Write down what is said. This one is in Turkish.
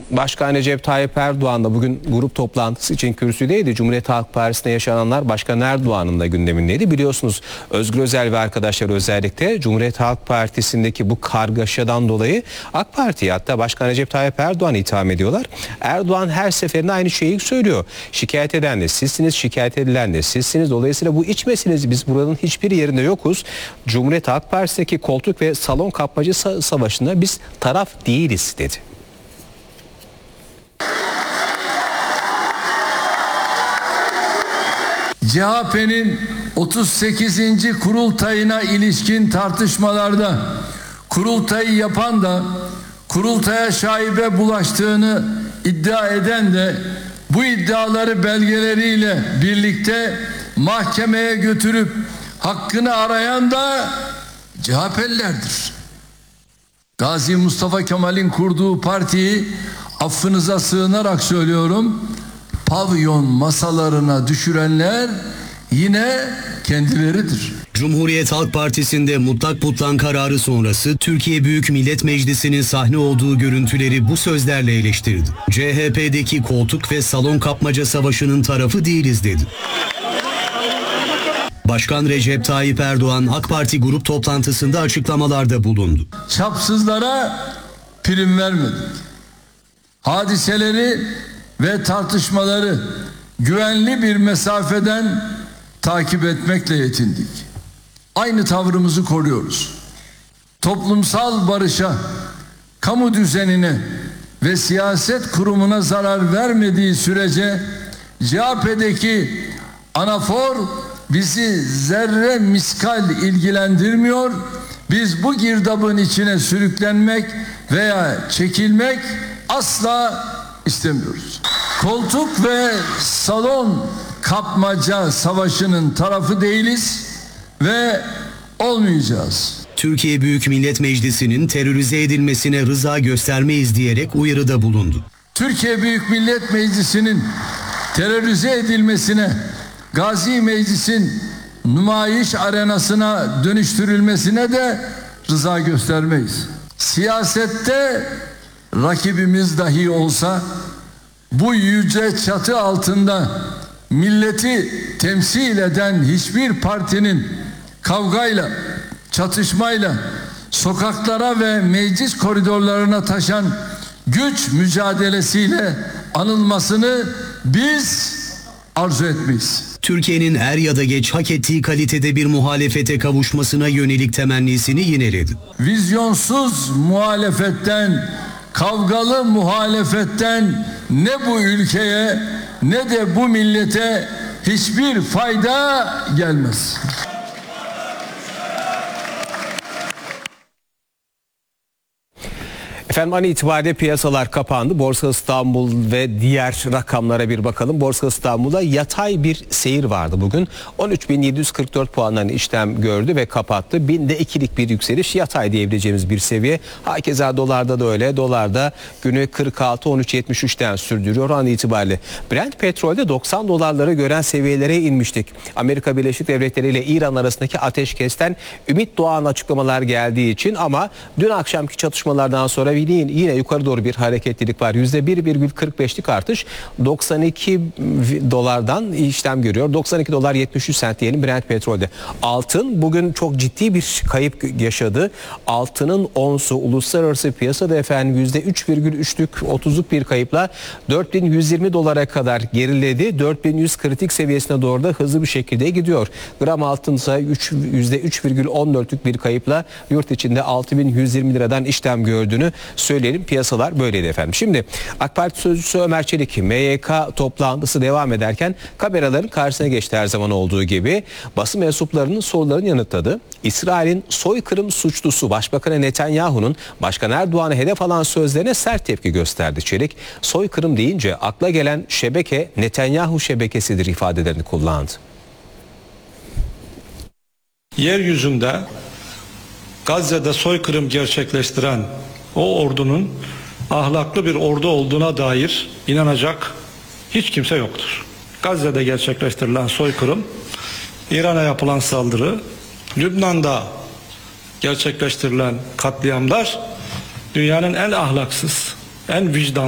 Başkan Recep Tayyip Erdoğan da bugün grup toplantısı için kürsüdeydi. Cumhuriyet Halk Partisi'nde yaşananlar Başkan Erdoğan'ın da gündemindeydi. Biliyorsunuz Özgür Özel ve arkadaşları özellikle Cumhuriyet Halk Partisi'ndeki bu kargaşadan dolayı AK Parti'ye, hatta Başkan Recep Tayyip Erdoğan'ı itham ediyorlar. Erdoğan her seferinde aynı şeyi söylüyor. Şikayet eden de sizsiniz, şikayet edilen de sizsiniz. Dolayısıyla bu iç meseleniz, biz buranın hiçbir yerinde yokuz. Cumhuriyet Halk Partisi'ndeki koltuk ve salon kapmacı savaşında biz taraf değiliz dedi. CHP'nin 38. kurultayına ilişkin tartışmalarda kurultayı yapan da kurultaya şaibe bulaştığını iddia eden de bu iddiaları belgeleriyle birlikte mahkemeye götürüp hakkını arayan da CHP'lilerdir. Gazi Mustafa Kemal'in kurduğu partiyi, affınıza sığınarak söylüyorum, pavyon masalarına düşürenler yine kendileridir. Cumhuriyet Halk Partisi'nde mutlak butlan kararı sonrası Türkiye Büyük Millet Meclisi'nin sahne olduğu görüntüleri bu sözlerle eleştirdi. CHP'deki koltuk ve salon kapmaca savaşının tarafı değiliz dedi. Başkan Recep Tayyip Erdoğan AK Parti grup toplantısında açıklamalarda bulundu. Çapsızlara prim vermedik. Hadiseleri ve tartışmaları güvenli bir mesafeden takip etmekle yetindik. Aynı tavrımızı koruyoruz. Toplumsal barışa, kamu düzenine ve siyaset kurumuna zarar vermediği sürece CHP'deki anafor bizi zerre miskal ilgilendirmiyor. Biz bu girdabın içine sürüklenmek veya çekilmek asla istemiyoruz. Koltuk ve salon kapmaca savaşının tarafı değiliz ve olmayacağız. Türkiye Büyük Millet Meclisi'nin terörize edilmesine rıza göstermeyiz diyerek uyarıda bulundu. Türkiye Büyük Millet Meclisi'nin terörize edilmesine, Gazi Meclis'in nümayiş arenasına dönüştürülmesine de rıza göstermeyiz. Siyasette rakibimiz dahi olsa bu yüce çatı altında milleti temsil eden hiçbir partinin kavgayla, çatışmayla sokaklara ve meclis koridorlarına taşan güç mücadelesiyle anılmasını biz arzu etmeyiz. Türkiye'nin er ya da geç hak ettiği kalitede bir muhalefete kavuşmasına yönelik temennisini yineledi. Vizyonsuz muhalefetten, kavgalı muhalefetten ne bu ülkeye ne de bu millete hiçbir fayda gelmez. Efendim, an itibariyle piyasalar kapandı. Borsa İstanbul ve diğer rakamlara bir bakalım. Borsa İstanbul'da yatay bir seyir vardı bugün. 13.744 puandan işlem gördü ve kapattı. 1000'de 2'lik bir yükseliş, yatay diyebileceğimiz bir seviye. Hakeza dolarda da öyle. Dolarda günü 46-13.73'ten sürdürüyor an itibariyle. Brent petrolde 90 dolarları gören seviyelere inmiştik. Amerika Birleşik Devletleri ile İran arasındaki ateşkesten ümit doğan açıklamalar geldiği için, ama dün akşamki çatışmalardan sonra yine yukarı doğru bir hareketlilik var. %1,45'lik artış, 92 dolardan işlem görüyor. 92 dolar 73 sent diyelim Brent petrolde. Altın bugün çok ciddi bir kayıp yaşadı. Altının onsu uluslararası piyasada efendim %3,3'lük 30'luk bir kayıpla 4120 dolara kadar geriledi. 4100 kritik seviyesine doğru da hızlı bir şekilde gidiyor. Gram altın ise %3,14'lük bir kayıpla yurt içinde 6120 liradan işlem gördüğünü söyleyelim. Piyasalar böyleydi efendim. Şimdi AK Parti sözcüsü Ömer Çelik MYK toplantısı devam ederken kameraların karşısına geçti, her zaman olduğu gibi. Basın mensuplarının sorularını yanıtladı. İsrail'in soykırım suçlusu Başbakan Netanyahu'nun Başkan Erdoğan'ı hedef alan sözlerine sert tepki gösterdi Çelik. Soykırım deyince akla gelen şebeke Netanyahu şebekesidir ifadelerini kullandı. Yeryüzünde Gazze'de soykırım gerçekleştiren o ordunun ahlaklı bir ordu olduğuna dair inanacak hiç kimse yoktur. Gazze'de gerçekleştirilen soykırım, İran'a yapılan saldırı, Lübnan'da gerçekleştirilen katliamlar dünyanın en ahlaksız, en vicdansız